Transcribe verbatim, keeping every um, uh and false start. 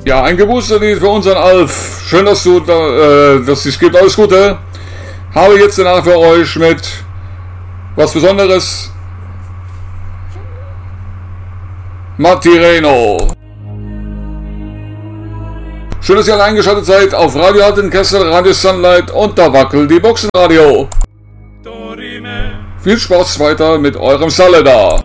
Ja, ein Geburtstagslied für unseren Alf. Schön, dass du, da, äh, dass es gibt. Alles Gute. Habe jetzt danach für euch mit was Besonderes. Matireno. Schön, dass ihr alle eingeschaltet seid auf Radio Alten Kessel, Radio Sunlight und da wackelt die Boxenradio. Viel Spaß weiter mit eurem Salada.